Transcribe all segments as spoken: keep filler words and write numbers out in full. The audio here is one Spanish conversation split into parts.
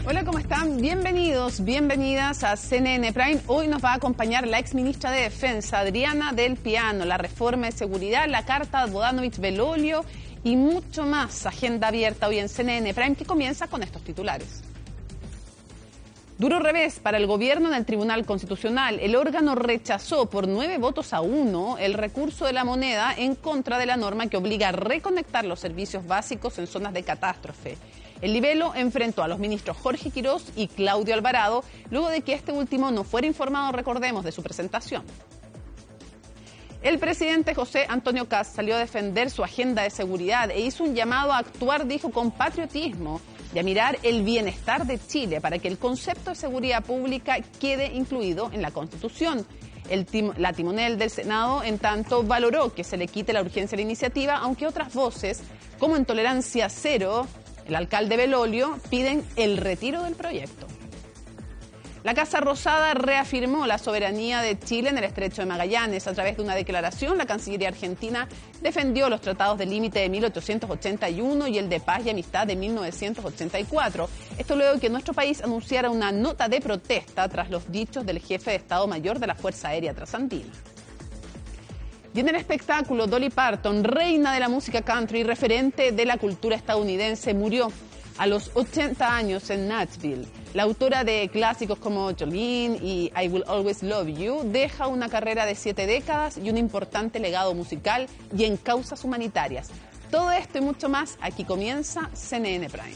Hola, ¿cómo están? Bienvenidos, bienvenidas a C N N Prime. Hoy nos va a acompañar la exministra de Defensa, Adriana Del Piano, la reforma de seguridad, la carta de Bodanovich-Belolio y mucho más. Agenda abierta hoy en C N N Prime, que comienza con estos titulares. Duro revés para el gobierno en el Tribunal Constitucional. El órgano rechazó por nueve votos a uno el recurso de la moneda en contra de la norma que obliga a reconectar los servicios básicos en zonas de catástrofe. El libelo enfrentó a los ministros Jorge Quirós y Claudio Alvarado, luego de que este último no fuera informado, recordemos, de su presentación. El presidente José Antonio Kast salió a defender su agenda de seguridad e hizo un llamado a actuar, dijo, con patriotismo y a mirar el bienestar de Chile para que el concepto de seguridad pública quede incluido en la Constitución. El tim- la timonel del Senado, en tanto, valoró que se le quite la urgencia a la iniciativa, aunque otras voces, como en Tolerancia Cero, el alcalde Belolio, piden el retiro del proyecto. La Casa Rosada reafirmó la soberanía de Chile en el Estrecho de Magallanes. A través de una declaración, la Cancillería argentina defendió los tratados de límite de mil ochocientos ochenta y uno y el de paz y amistad de mil novecientos ochenta y cuatro. Esto luego de que nuestro país anunciara una nota de protesta tras los dichos del jefe de Estado Mayor de la Fuerza Aérea Trasandina. Y en el espectáculo, Dolly Parton, reina de la música country y referente de la cultura estadounidense, murió a los ochenta años en Nashville. La autora de clásicos como Jolene y I Will Always Love You deja una carrera de siete décadas y un importante legado musical y en causas humanitarias. Todo esto y mucho más, aquí comienza C N N Prime.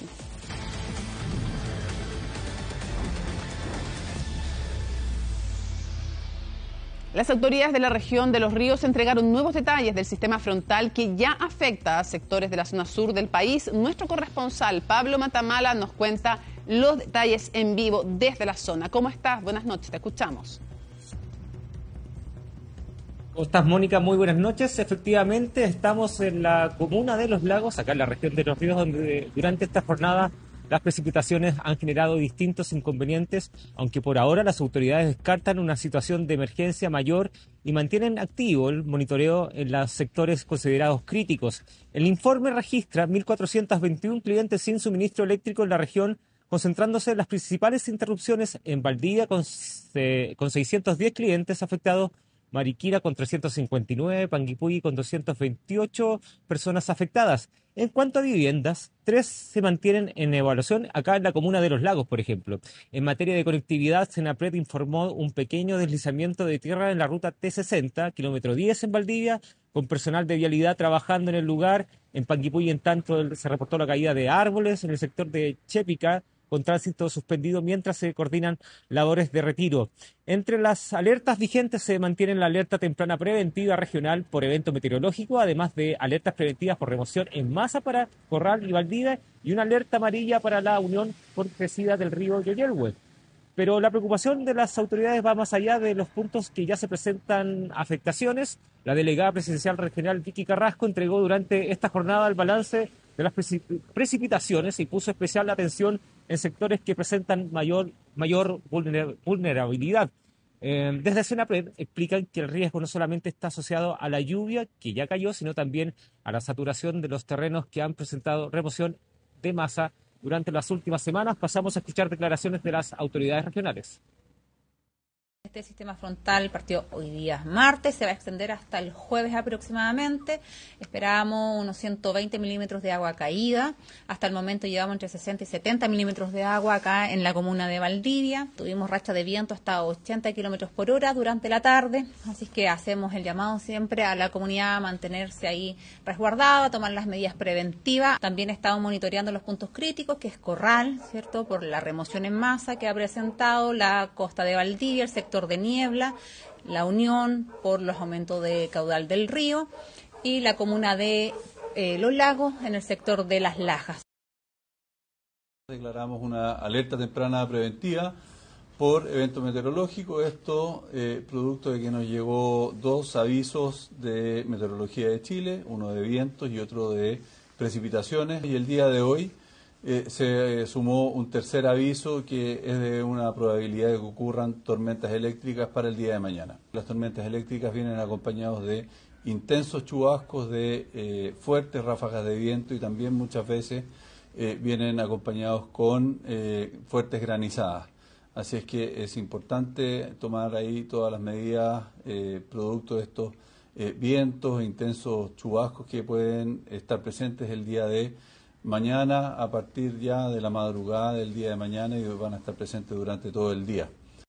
Las autoridades de la región de Los Ríos entregaron nuevos detalles del sistema frontal que ya afecta a sectores de la zona sur del país. Nuestro corresponsal Pablo Matamala nos cuenta los detalles en vivo desde la zona. ¿Cómo estás? Buenas noches, te escuchamos. ¿Cómo estás, Mónica? Muy buenas noches. Efectivamente, estamos en la comuna de Los Lagos, acá en la región de Los Ríos, donde durante esta jornada las precipitaciones han generado distintos inconvenientes, aunque por ahora las autoridades descartan una situación de emergencia mayor y mantienen activo el monitoreo en los sectores considerados críticos. El informe registra mil cuatrocientos veintiuno clientes sin suministro eléctrico en la región, concentrándose en las principales interrupciones en Valdivia con, eh, con seiscientos diez clientes afectados, Mariquina con trescientos cincuenta y nueve, Panguipulli con doscientas veintiocho personas afectadas. En cuanto a viviendas, tres se mantienen en evaluación acá en la comuna de Los Lagos, por ejemplo. En materia de conectividad, Senapred informó un pequeño deslizamiento de tierra en la ruta T sesenta, kilómetro diez en Valdivia, con personal de vialidad trabajando en el lugar. En Panguipulli, en tanto, se reportó la caída de árboles en el sector de Chépica, con tránsito suspendido mientras se coordinan labores de retiro. Entre las alertas vigentes se mantiene la alerta temprana preventiva regional por evento meteorológico, además de alertas preventivas por remoción en masa para Corral y Valdivia y una alerta amarilla para la unión por crecida del río Yoyelhue. Pero la preocupación de las autoridades va más allá de los puntos que ya se presentan afectaciones. La delegada presidencial regional Vicky Carrasco entregó durante esta jornada el balance de las precipitaciones y puso especial atención en sectores que presentan mayor, mayor vulnerabilidad. Eh, desde Senapred explican que el riesgo no solamente está asociado a la lluvia que ya cayó, sino también a la saturación de los terrenos que han presentado remoción de masa durante las últimas semanas. Pasamos a escuchar declaraciones de las autoridades regionales. Este sistema frontal partió hoy día martes, se va a extender hasta el jueves aproximadamente. Esperábamos unos ciento veinte milímetros de agua caída. Hasta el momento llevamos entre sesenta y setenta milímetros de agua acá en la comuna de Valdivia. Tuvimos racha de viento hasta ochenta kilómetros por hora durante la tarde. Así que hacemos el llamado siempre a la comunidad a mantenerse ahí resguardada, a tomar las medidas preventivas. También estamos monitoreando los puntos críticos, que es Corral, ¿cierto? Por la remoción en masa que ha presentado la costa de Valdivia, el sector de Niebla, la Unión por los aumentos de caudal del río y la comuna de eh, Los Lagos en el sector de Las Lajas. Declaramos una alerta temprana preventiva por evento meteorológico, esto eh, producto de que nos llegó dos avisos de Meteorología de Chile, uno de vientos y otro de precipitaciones, y el día de hoy Eh, se eh, sumó un tercer aviso que es de una probabilidad de que ocurran tormentas eléctricas para el día de mañana. Las tormentas eléctricas vienen acompañados de intensos chubascos, de eh, fuertes ráfagas de viento y también muchas veces eh, vienen acompañados con eh, fuertes granizadas. Así es que es importante tomar ahí todas las medidas eh, producto de estos eh, vientos e intensos chubascos que pueden estar presentes el día de mañana, a partir ya de la madrugada del día de mañana, y van a estar presentes durante todo el día.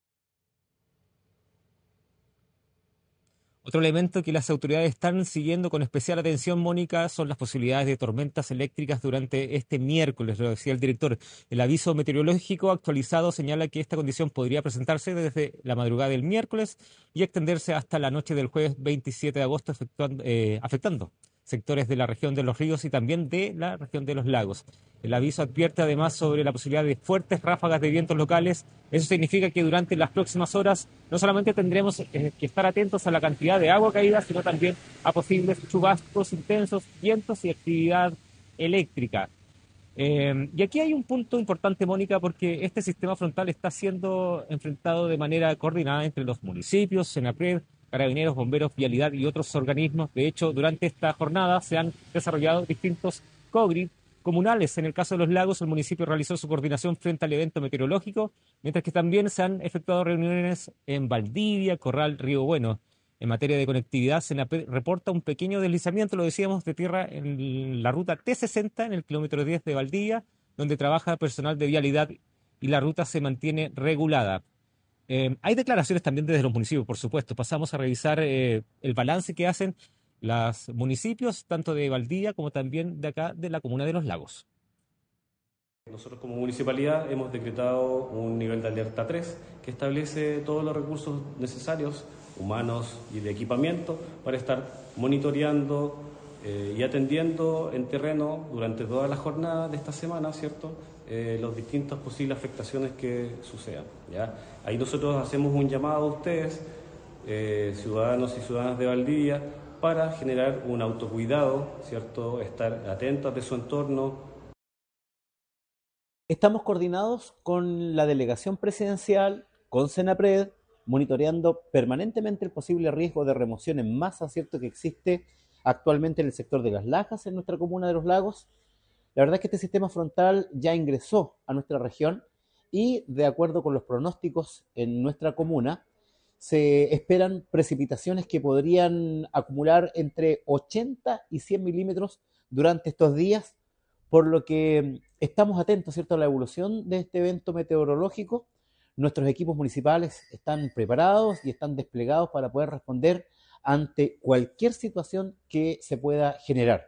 Otro elemento que las autoridades están siguiendo con especial atención, Mónica, son las posibilidades de tormentas eléctricas durante este miércoles, lo decía el director. El aviso meteorológico actualizado señala que esta condición podría presentarse desde la madrugada del miércoles y extenderse hasta la noche del jueves veintisiete de agosto, eh, afectando sectores de la región de los ríos y también de la región de los lagos. El aviso advierte además sobre la posibilidad de fuertes ráfagas de vientos locales. Eso significa que durante las próximas horas no solamente tendremos eh, que estar atentos a la cantidad de agua caída, sino también a posibles chubascos intensos, vientos y actividad eléctrica. Eh, y aquí hay un punto importante, Mónica, porque este sistema frontal está siendo enfrentado de manera coordinada entre los municipios, Senapred, Carabineros, Bomberos, Vialidad y otros organismos. De hecho, durante esta jornada se han desarrollado distintos COGRI comunales. En el caso de los lagos, el municipio realizó su coordinación frente al evento meteorológico, mientras que también se han efectuado reuniones en Valdivia, Corral, Río Bueno. En materia de conectividad, Senapred reporta un pequeño deslizamiento, lo decíamos, de tierra en la ruta T sesenta, en el kilómetro diez de Valdivia, donde trabaja personal de Vialidad y la ruta se mantiene regulada. Eh, hay declaraciones también desde los municipios, por supuesto. Pasamos a revisar eh, el balance que hacen los municipios, tanto de Valdivia como también de acá, de la comuna de Los Lagos. Nosotros como municipalidad hemos decretado un nivel de alerta tres que establece todos los recursos necesarios, humanos y de equipamiento, para estar monitoreando eh, y atendiendo en terreno durante toda la jornada de esta semana, ¿cierto?, eh, las distintas posibles afectaciones que sucedan, ¿ya? Ahí nosotros hacemos un llamado a ustedes, eh, ciudadanos y ciudadanas de Valdivia, para generar un autocuidado, ¿cierto?, estar atentos de su entorno. Estamos coordinados con la delegación presidencial, con Senapred, monitoreando permanentemente el posible riesgo de remoción en masa, ¿cierto?, que existe actualmente en el sector de Las Lajas, en nuestra comuna de Los Lagos. La verdad es que este sistema frontal ya ingresó a nuestra región y, de acuerdo con los pronósticos en nuestra comuna, se esperan precipitaciones que podrían acumular entre ochenta y cien milímetros durante estos días, por lo que estamos atentos, ¿cierto?, a la evolución de este evento meteorológico. Nuestros equipos municipales están preparados y están desplegados para poder responder ante cualquier situación que se pueda generar.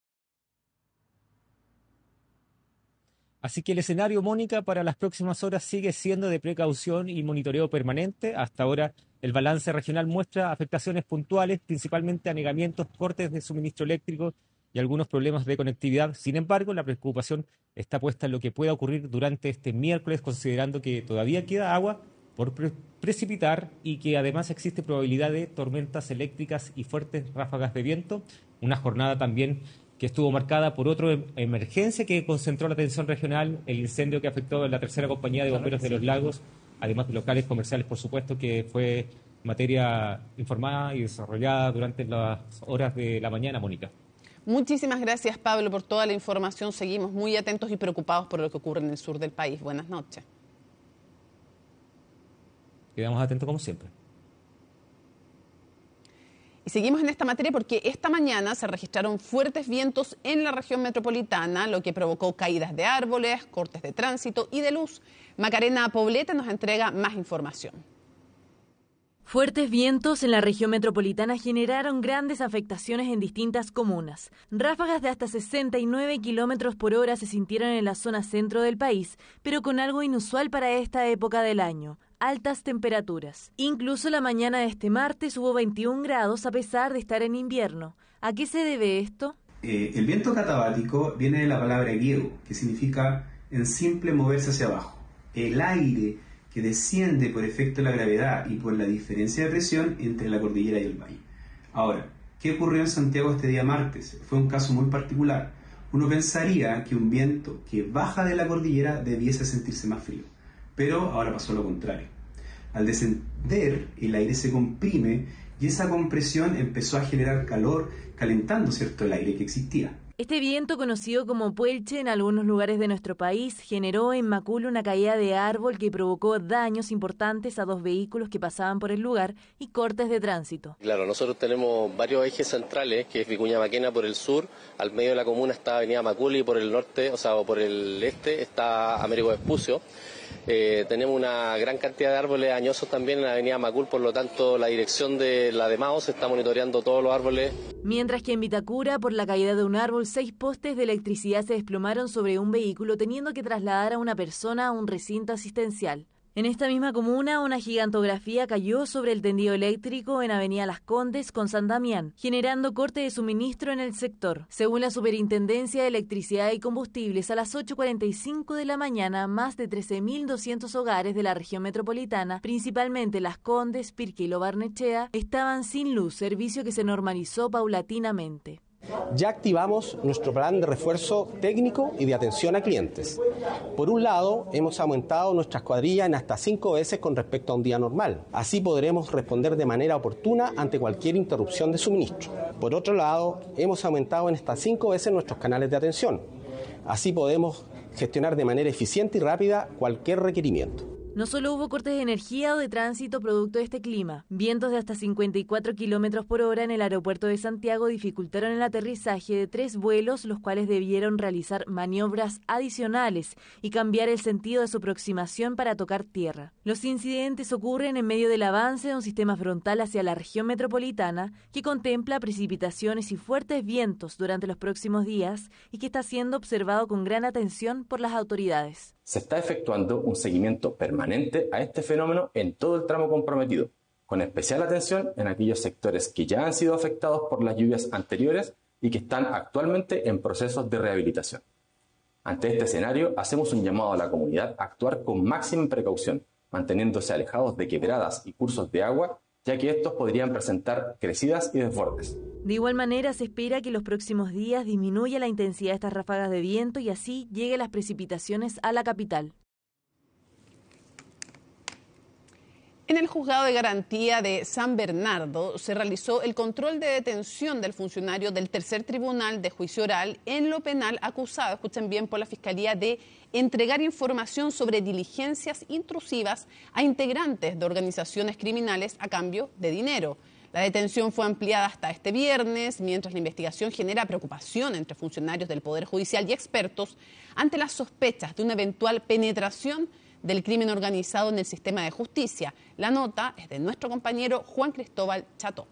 Así que el escenario, Mónica, para las próximas horas sigue siendo de precaución y monitoreo permanente. Hasta ahora el balance regional muestra afectaciones puntuales, principalmente anegamientos, cortes de suministro eléctrico y algunos problemas de conectividad. Sin embargo, la preocupación está puesta en lo que pueda ocurrir durante este miércoles, considerando que todavía queda agua por pre- precipitar y que además existe probabilidad de tormentas eléctricas y fuertes ráfagas de viento. Una jornada también que estuvo marcada por otra emergencia que concentró la atención regional, el incendio que afectó a la tercera compañía de bomberos de Los Lagos, además de locales comerciales, por supuesto, que fue materia informada y desarrollada durante las horas de la mañana, Mónica. Muchísimas gracias, Pablo, por toda la información. Seguimos muy atentos y preocupados por lo que ocurre en el sur del país. Buenas noches. Quedamos atentos como siempre. Y seguimos en esta materia porque esta mañana se registraron fuertes vientos en la región metropolitana, lo que provocó caídas de árboles, cortes de tránsito y de luz. Macarena Poblete nos entrega más información. Fuertes vientos en la región metropolitana generaron grandes afectaciones en distintas comunas. Ráfagas de hasta sesenta y nueve kilómetros por hora se sintieron en la zona centro del país, pero con algo inusual para esta época del año: altas temperaturas. Incluso la mañana de este martes hubo veintiún grados a pesar de estar en invierno. ¿A qué se debe esto? Eh, el viento catabático viene de la palabra griego, que significa en simple moverse hacia abajo. El aire que desciende por efecto de la gravedad y por la diferencia de presión entre la cordillera y el valle. Ahora, ¿qué ocurrió en Santiago este día martes? Fue un caso muy particular. Uno pensaría que un viento que baja de la cordillera debiese sentirse más frío, pero ahora pasó lo contrario. Al descender, el aire se comprime y esa compresión empezó a generar calor, calentando, ¿cierto?, el aire que existía. Este viento, conocido como puelche en algunos lugares de nuestro país, generó en Macul una caída de árbol que provocó daños importantes a dos vehículos que pasaban por el lugar y cortes de tránsito. Claro, nosotros tenemos varios ejes centrales, que es Vicuña Maquena por el sur, al medio de la comuna está Avenida Macul y por el norte, o sea, por el este está Américo Vespucio. Eh, tenemos una gran cantidad de árboles dañosos también en la avenida Macul, por lo tanto la dirección de la de Mao se está monitoreando todos los árboles. Mientras que en Vitacura, por la caída de un árbol, seis postes de electricidad se desplomaron sobre un vehículo, teniendo que trasladar a una persona a un recinto asistencial. En esta misma comuna, una gigantografía cayó sobre el tendido eléctrico en Avenida Las Condes con San Damián, generando corte de suministro en el sector. Según la Superintendencia de Electricidad y Combustibles, a las ocho cuarenta y cinco de la mañana, más de trece mil doscientos hogares de la región metropolitana, principalmente Las Condes, Pirque y Lo Barnechea, estaban sin luz, servicio que se normalizó paulatinamente. Ya activamos nuestro plan de refuerzo técnico y de atención a clientes. Por un lado, hemos aumentado nuestras cuadrillas en hasta cinco veces con respecto a un día normal. Así podremos responder de manera oportuna ante cualquier interrupción de suministro. Por otro lado, hemos aumentado en hasta cinco veces nuestros canales de atención. Así podemos gestionar de manera eficiente y rápida cualquier requerimiento. No solo hubo cortes de energía o de tránsito producto de este clima. Vientos de hasta cincuenta y cuatro kilómetros por hora en el aeropuerto de Santiago dificultaron el aterrizaje de tres vuelos, los cuales debieron realizar maniobras adicionales y cambiar el sentido de su aproximación para tocar tierra. Los incidentes ocurren en medio del avance de un sistema frontal hacia la región metropolitana que contempla precipitaciones y fuertes vientos durante los próximos días y que está siendo observado con gran atención por las autoridades. Se está efectuando un seguimiento permanente a este fenómeno en todo el tramo comprometido, con especial atención en aquellos sectores que ya han sido afectados por las lluvias anteriores y que están actualmente en procesos de rehabilitación. Ante este escenario, hacemos un llamado a la comunidad a actuar con máxima precaución, manteniéndose alejados de quebradas y cursos de agua, ya que estos podrían presentar crecidas y desbordes. De igual manera, se espera que en los próximos días disminuya la intensidad de estas ráfagas de viento y así lleguen las precipitaciones a la capital. En el Juzgado de Garantía de San Bernardo se realizó el control de detención del funcionario del Tercer Tribunal de Juicio Oral en lo penal acusado, escuchen bien, por la Fiscalía de entregar información sobre diligencias intrusivas a integrantes de organizaciones criminales a cambio de dinero. La detención fue ampliada hasta este viernes, mientras la investigación genera preocupación entre funcionarios del Poder Judicial y expertos ante las sospechas de una eventual penetración del crimen organizado en el sistema de justicia. La nota es de nuestro compañero Juan Cristóbal Cható.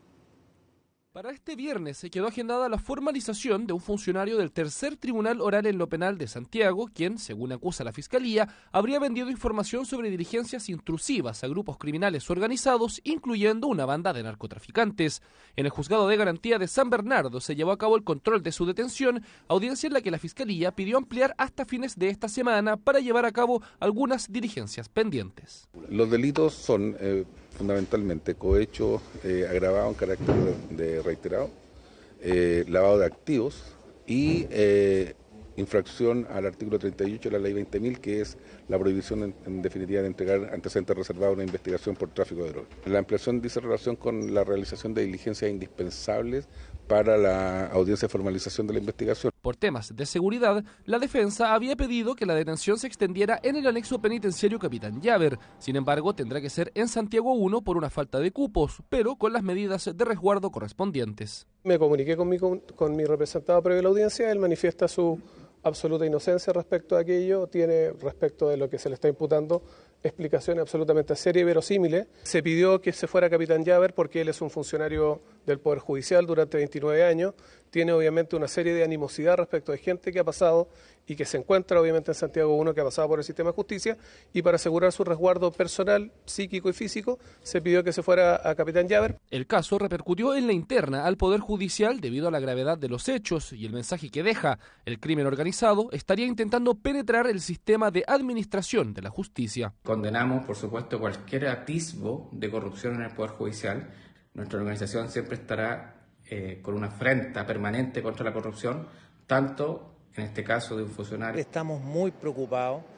Para este viernes se quedó agendada la formalización de un funcionario del Tercer Tribunal Oral en lo Penal de Santiago, quien, según acusa la Fiscalía, habría vendido información sobre diligencias intrusivas a grupos criminales organizados, incluyendo una banda de narcotraficantes. En el Juzgado de Garantía de San Bernardo se llevó a cabo el control de su detención, audiencia en la que la Fiscalía pidió ampliar hasta fines de esta semana para llevar a cabo algunas diligencias pendientes. Los delitos son eh, fundamentalmente cohecho eh, agravado en carácter de, de reiterado, eh, lavado de activos y eh, infracción al artículo treinta y ocho de la ley veinte mil, que es la prohibición en, en definitiva de entregar antecedentes reservados a una investigación por tráfico de drogas. La ampliación dice relación con la realización de diligencias indispensables para la audiencia de formalización de la investigación. Por temas de seguridad, la defensa había pedido que la detención se extendiera en el anexo penitenciario Capitán Llaver. Sin embargo, tendrá que ser en Santiago uno por una falta de cupos, pero con las medidas de resguardo correspondientes. Me comuniqué con mi, con mi representado previo a la audiencia, él manifiesta su absoluta inocencia respecto a aquello, tiene respecto de lo que se le está imputando explicaciones absolutamente serias y verosímiles. Se pidió que se fuera Capitán Llaver porque él es un funcionario del Poder Judicial durante veintinueve años, tiene obviamente una serie de animosidad respecto de gente que ha pasado y que se encuentra obviamente en Santiago uno, que ha pasado por el sistema de justicia, y para asegurar su resguardo personal, psíquico y físico, se pidió que se fuera a Capitán Llaver. El caso repercutió en la interna al Poder Judicial debido a la gravedad de los hechos y el mensaje que deja. El crimen organizado estaría intentando penetrar el sistema de administración de la justicia. Condenamos, por supuesto, cualquier atisbo de corrupción en el Poder Judicial. Nuestra organización siempre estará eh, con una afrenta permanente contra la corrupción, tanto en este caso de un funcionario. Estamos muy preocupados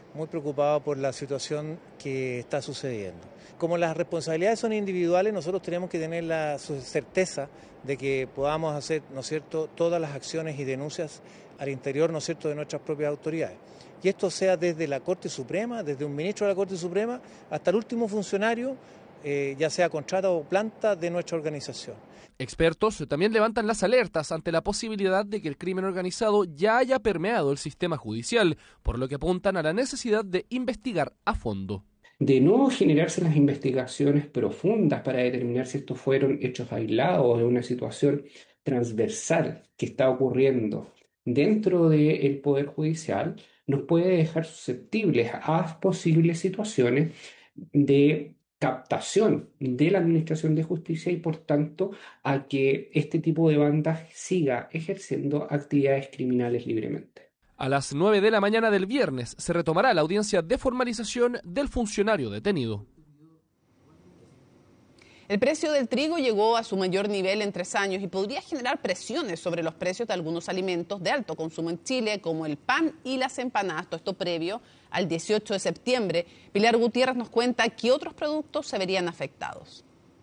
muy preocupados por la situación que está sucediendo. Como las responsabilidades son individuales, nosotros tenemos que tener la certeza de que podamos hacer, ¿no es cierto?, todas las acciones y denuncias al interior, ¿no es cierto?, de nuestras propias autoridades. Y esto sea desde la Corte Suprema, desde un ministro de la Corte Suprema, hasta el último funcionario, eh, ya sea contrata o planta de nuestra organización. Expertos también levantan las alertas ante la posibilidad de que el crimen organizado ya haya permeado el sistema judicial, por lo que apuntan a la necesidad de investigar a fondo. De no generarse las investigaciones profundas para determinar si estos fueron hechos aislados o de una situación transversal que está ocurriendo dentro del Poder Judicial, nos puede dejar susceptibles a posibles situaciones de captación de la Administración de Justicia y, por tanto, a que este tipo de bandas siga ejerciendo actividades criminales libremente. A las nueve de la mañana del viernes se retomará la audiencia de formalización del funcionario detenido. El precio del trigo llegó a su mayor nivel en tres años y podría generar presiones sobre los precios de algunos alimentos de alto consumo en Chile, como el pan y las empanadas. Todo esto previo al dieciocho de septiembre. Pilar Gutiérrez nos cuenta qué otros productos se verían afectados.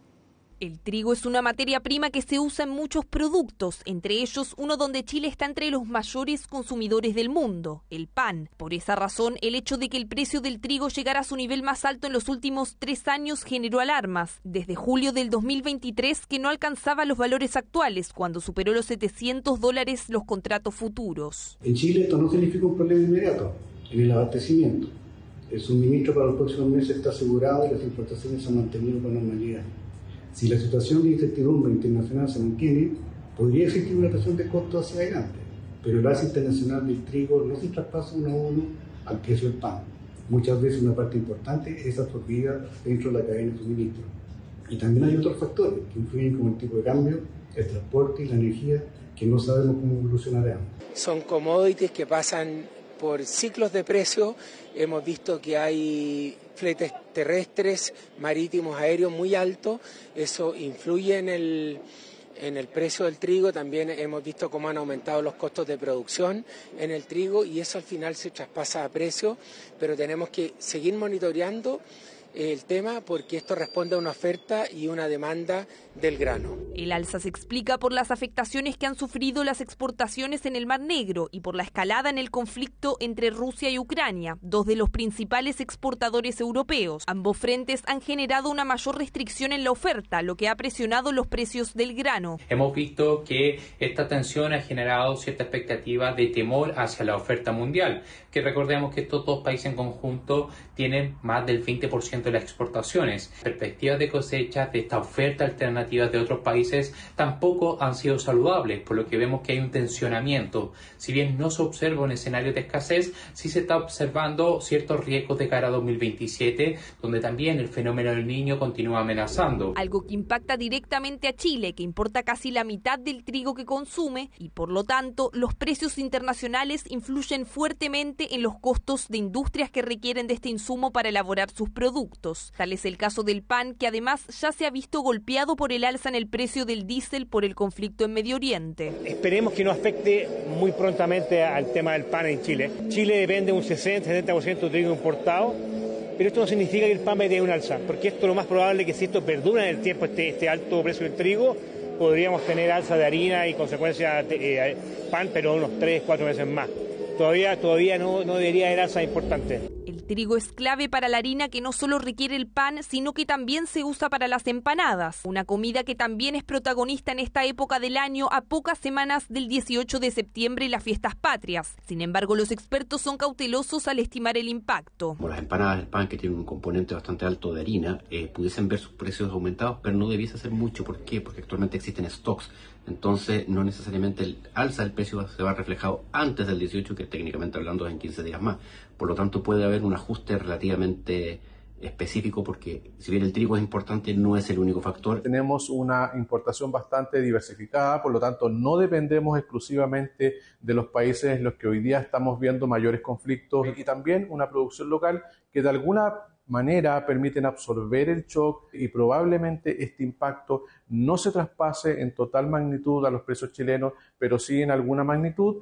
El trigo es una materia prima que se usa en muchos productos, entre ellos uno donde Chile está entre los mayores consumidores del mundo, el pan. Por esa razón, el hecho de que el precio del trigo llegara a su nivel más alto en los últimos tres años generó alarmas. Desde julio del dos mil veintitrés, que no alcanzaba los valores actuales, cuando superó los setecientos dólares los contratos futuros. En Chile esto no significa un problema inmediato en el abastecimiento. El suministro para los próximos meses está asegurado y las importaciones se han mantenido con normalidad. Si la situación de incertidumbre internacional se mantiene, podría existir una presión de costos hacia adelante, pero el alza internacional del trigo no se traspasa uno a uno al precio del pan. Muchas veces una parte importante es absorbida dentro de la cadena de suministro. Y también hay otros factores que influyen como el tipo de cambio, el transporte y la energía, que no sabemos cómo evolucionarán. Son commodities que pasan por ciclos de precio. Hemos visto que hay fletes terrestres, marítimos, aéreos muy altos. Eso influye en el, en el precio del trigo. También hemos visto cómo han aumentado los costos de producción en el trigo y eso al final se traspasa a precio. Pero tenemos que seguir monitoreando el tema porque esto responde a una oferta y una demanda del grano. El alza se explica por las afectaciones que han sufrido las exportaciones en el Mar Negro y por la escalada en el conflicto entre Rusia y Ucrania, dos de los principales exportadores europeos. Ambos frentes han generado una mayor restricción en la oferta, lo que ha presionado los precios del grano. Hemos visto que esta tensión ha generado cierta expectativa de temor hacia la oferta mundial, que recordemos que estos dos países en conjunto tienen más del veinte por ciento de las exportaciones. Perspectivas de cosecha de esta oferta alternativa de otros países tampoco han sido saludables, por lo que vemos que hay un tensionamiento. Si bien no se observa un escenario de escasez, sí se está observando ciertos riesgos de cara a dos mil veintisiete, donde también el fenómeno del Niño continúa amenazando. Algo que impacta directamente a Chile, que importa casi la mitad del trigo que consume y por lo tanto los precios internacionales influyen fuertemente en los costos de industrias que requieren de este insumo para elaborar sus productos. Tal es el caso del pan, que además ya se ha visto golpeado por el alza en el precio del diésel por el conflicto en Medio Oriente. Esperemos que no afecte muy prontamente al tema del pan en Chile. Chile depende un sesenta a setenta por ciento de trigo importado, pero esto no significa que el pan vaya a tener un alza, porque esto es lo más probable, que si esto perdura en el tiempo, este, este alto precio del trigo, podríamos tener alza de harina y consecuencia eh, pan, pero unos tres, cuatro meses más. Todavía, todavía no, no debería haber alza importante. El trigo es clave para la harina, que no solo requiere el pan, sino que también se usa para las empanadas, una comida que también es protagonista en esta época del año, a pocas semanas del dieciocho de septiembre y las fiestas patrias. Sin embargo, los expertos son cautelosos al estimar el impacto. Como las empanadas del pan, que tienen un componente bastante alto de harina, eh, pudiesen ver sus precios aumentados, pero no debiese ser mucho. ¿Por qué? Porque actualmente existen stocks. Entonces, no necesariamente el alza del precio se va a reflejar antes del dieciocho, que técnicamente hablando es en quince días más. Por lo tanto, puede haber un ajuste relativamente específico, porque si bien el trigo es importante, no es el único factor. Tenemos una importación bastante diversificada, por lo tanto, no dependemos exclusivamente de los países en los que hoy día estamos viendo mayores conflictos, y también una producción local que de alguna manera permiten absorber el shock, y probablemente este impacto no se traspase en total magnitud a los precios chilenos, pero sí en alguna magnitud,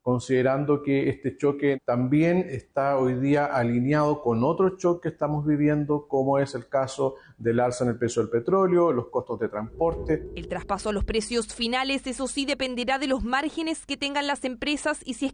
considerando que este choque también está hoy día alineado con otro choque que estamos viviendo, como es el caso del alza en el precio del petróleo, los costos de transporte. El traspaso a los precios finales, eso sí, dependerá de los márgenes que tengan las empresas y si es